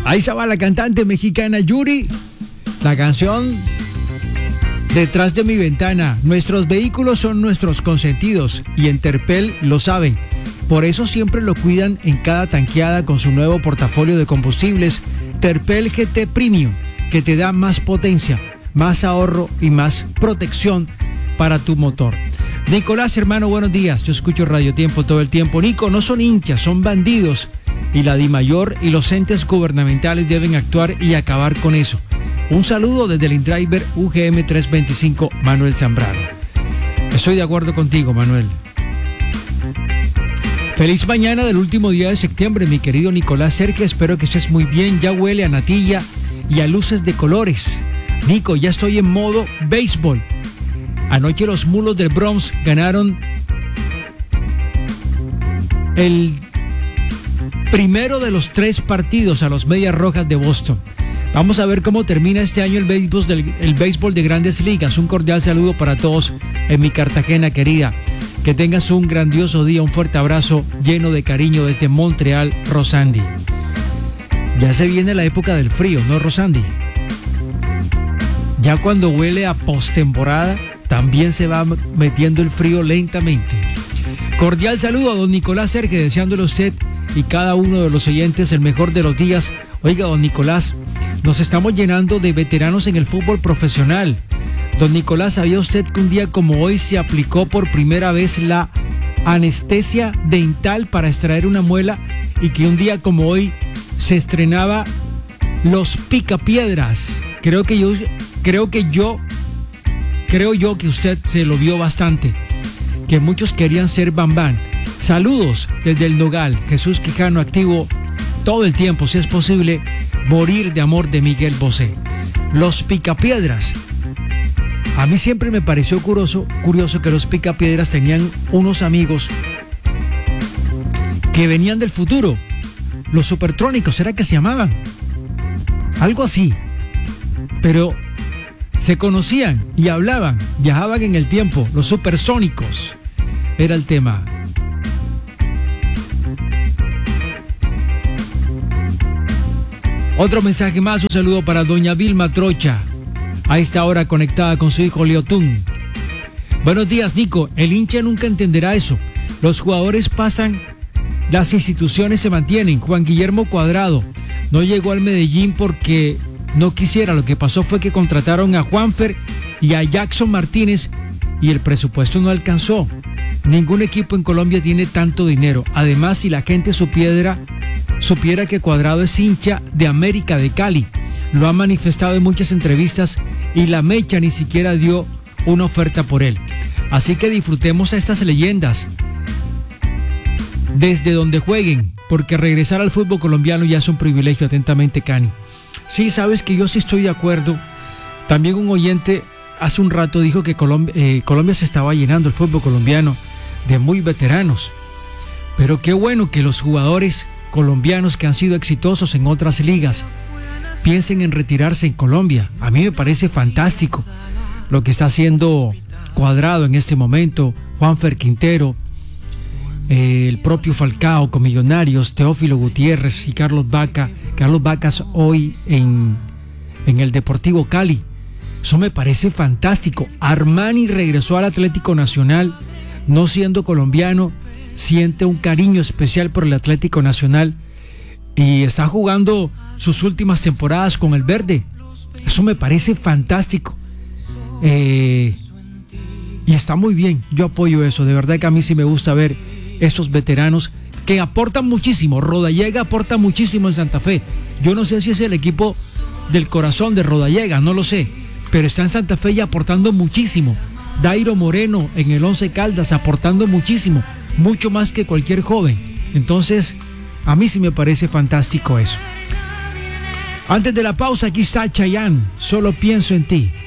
Ahí se va la cantante mexicana Yuri. La canción Detrás de mi ventana. Nuestros vehículos son nuestros consentidos y en Terpel lo saben. Por eso siempre lo cuidan en cada tanqueada con su nuevo portafolio de combustibles Terpel GT Premium, que te da más potencia, más ahorro y más protección para tu motor. Nicolás, hermano, buenos días. Yo escucho Radio Tiempo todo el tiempo. Nico, no son hinchas, son bandidos. Y la DIMAYOR y los entes gubernamentales deben actuar y acabar con eso. Un saludo desde el InDriver UGM 325, Manuel Zambrano. Estoy de acuerdo contigo, Manuel. Feliz mañana del último día de septiembre, mi querido Nicolás Sergio. Espero que estés muy bien. Ya huele a natilla y a luces de colores. Nico, ya estoy en modo béisbol. Anoche los Mulos del Bronx ganaron el primero de los 3 partidos a los Medias Rojas de Boston. Vamos a ver cómo termina este año el béisbol de Grandes Ligas. Un cordial saludo para todos en mi Cartagena querida. Que tengas un grandioso día, un fuerte abrazo lleno de cariño desde Montreal, Rosandi. Ya se viene la época del frío, ¿no, Rosandi? Ya cuando huele a postemporada, también se va metiendo el frío lentamente. Cordial saludo a don Nicolás Sergio, deseándole a usted y cada uno de los oyentes el mejor de los días. Oiga, don Nicolás, nos estamos llenando de veteranos en el fútbol profesional. Don Nicolás, ¿sabía usted que un día como hoy se aplicó por primera vez la anestesia dental para extraer una muela y que un día como hoy se estrenaba Los Picapiedras? Creo yo que usted se lo vio bastante, que muchos querían ser Bambán. Saludos desde el Nogal, Jesús Quijano, activo todo el tiempo, si es posible, Morir de amor de Miguel Bosé. Los Picapiedras. A mí siempre me pareció curioso que los Picapiedras tenían unos amigos que venían del futuro. Los Supertrónicos, ¿será que se llamaban? Algo así. Pero se conocían y hablaban, viajaban en el tiempo. Los Supersónicos era el tema. Otro mensaje más, un saludo para doña Vilma Trocha, a esta hora conectada con su hijo Leotún. Buenos días, Nico. El hincha nunca entenderá eso. Los jugadores pasan, las instituciones se mantienen. Juan Guillermo Cuadrado no llegó al Medellín porque no quisiera. Lo que pasó fue que contrataron a Juanfer y a Jackson Martínez y el presupuesto no alcanzó. Ningún equipo en Colombia tiene tanto dinero. Además, si la gente supiera que Cuadrado es hincha de América de Cali, lo ha manifestado en muchas entrevistas y la Mecha ni siquiera dio una oferta por él. Así que disfrutemos a estas leyendas desde donde jueguen, porque regresar al fútbol colombiano ya es un privilegio. Atentamente, Cani. Sí, sabes que yo sí estoy de acuerdo. También un oyente hace un rato dijo que Colombia se estaba llenando, el fútbol colombiano, de muy veteranos. Pero qué bueno que los jugadores colombianos que han sido exitosos en otras ligas piensen en retirarse en Colombia. A mí me parece fantástico lo que está haciendo Cuadrado en este momento, Juanfer Quintero, el propio Falcao con Millonarios, Teófilo Gutiérrez y Carlos Vacas hoy en el Deportivo Cali. Eso me parece fantástico. Armani regresó al Atlético Nacional, no siendo colombiano, siente un cariño especial por el Atlético Nacional y está jugando sus últimas temporadas con el verde. Eso me parece fantástico. Y está muy bien, yo apoyo eso. De verdad que a mí sí me gusta ver estos veteranos que aportan muchísimo. Rodallega aporta muchísimo en Santa Fe. Yo no sé si es el equipo del corazón de Rodallega, no lo sé, pero está en Santa Fe y aportando muchísimo. Dairo Moreno en el Once Caldas aportando muchísimo, mucho más que cualquier joven. Entonces, a mí sí me parece fantástico eso. Antes de la pausa, aquí está Chayanne, Solo pienso en ti.